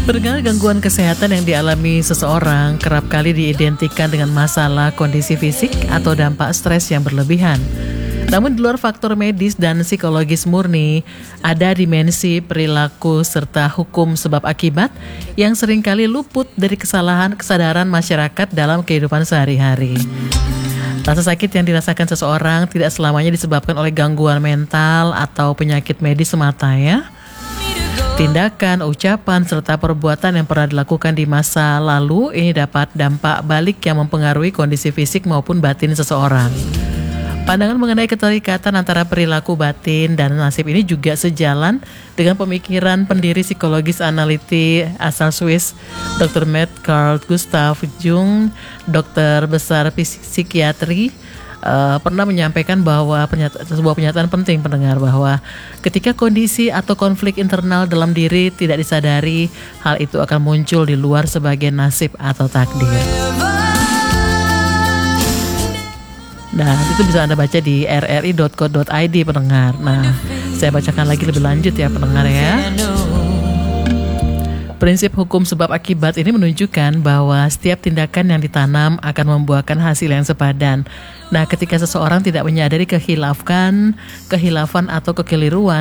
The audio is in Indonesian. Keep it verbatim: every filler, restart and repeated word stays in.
Pendengar, gangguan kesehatan yang dialami seseorang kerap kali diidentikan dengan masalah kondisi fisik atau dampak stres yang berlebihan. Namun di luar faktor medis dan psikologis murni, ada dimensi perilaku serta hukum sebab akibat yang seringkali luput dari kesalahan kesadaran masyarakat dalam kehidupan sehari-hari. Rasa sakit yang dirasakan seseorang tidak selamanya disebabkan oleh gangguan mental atau penyakit medis semata ya. Tindakan, ucapan, serta perbuatan yang pernah dilakukan di masa lalu ini dapat dampak balik yang mempengaruhi kondisi fisik maupun batin seseorang. Pandangan mengenai keterikatan antara perilaku batin dan nasib ini juga sejalan dengan pemikiran pendiri psikologis analiti asal Swiss, dokter Med Carl Gustav Jung, dokter besar psikiatri, uh, pernah menyampaikan bahwa penyata, sebuah pernyataan penting pendengar bahwa ketika kondisi atau konflik internal dalam diri tidak disadari, hal itu akan muncul di luar sebagai nasib atau takdir. Nah, itu bisa Anda baca di r r i dot co dot i d pendengar. Nah, saya bacakan lagi lebih lanjut ya pendengar ya. Prinsip hukum sebab akibat ini menunjukkan bahwa setiap tindakan yang ditanam akan membuahkan hasil yang sepadan. Nah, ketika seseorang tidak menyadari kehilafan, kehilafan atau kekeliruan